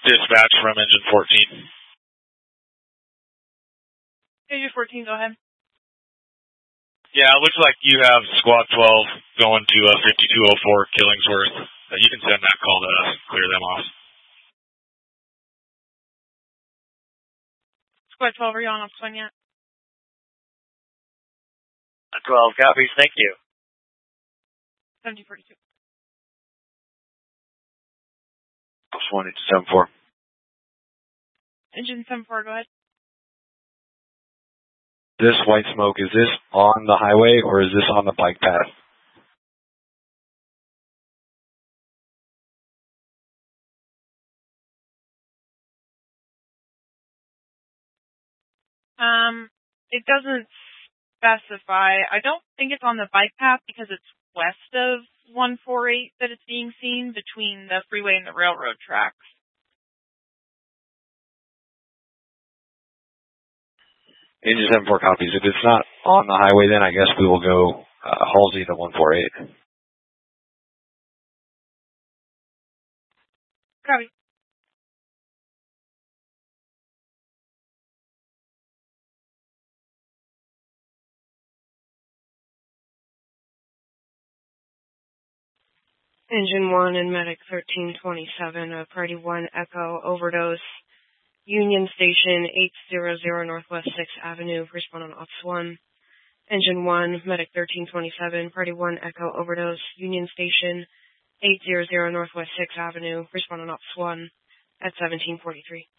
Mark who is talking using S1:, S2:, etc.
S1: Dispatch from engine 14.
S2: Engine 14, go ahead.
S1: Yeah, it looks like you have Squad 12 going to 5204 Killingsworth. You can send that call to us, clear them off.
S2: Squad 12, are you on ops 1 yet?
S3: 12 copies, thank you.
S2: 1742.
S3: Ops 1 to 74.
S2: Engine 74, go ahead.
S4: This white smoke, is this on the highway or is this on the bike path?
S2: It doesn't specify. I don't think it's on the bike path because it's west of 148 that it's being seen between the freeway and the railroad tracks.
S4: Engine 74 copies. If it's not on the highway, then I guess we will go Halsey to 148.
S2: Copy.
S5: Engine 1 and Medic 1327, Priority 1 Echo overdose. Union Station 800 Northwest 6th Avenue, respond on Ops 1. Engine 1, Medic 1327, Priority 1 Echo overdose. Union Station 800 Northwest 6th Avenue, respond on Ops 1 at 1743.